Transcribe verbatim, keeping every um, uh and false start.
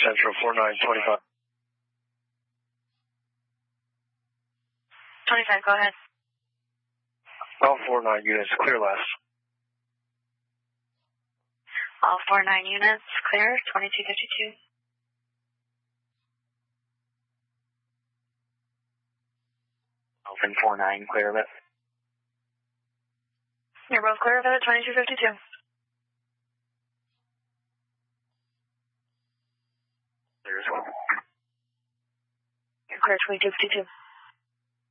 Central four nine twenty-five. twenty-five, go ahead. All four nine units, clear last. All four nine units, clear, twenty-two fifty-two. Open four nine, clear of it. You're both clear of it at twenty-two fifty-two. Clear as well. You're clear, twenty-two fifty-two.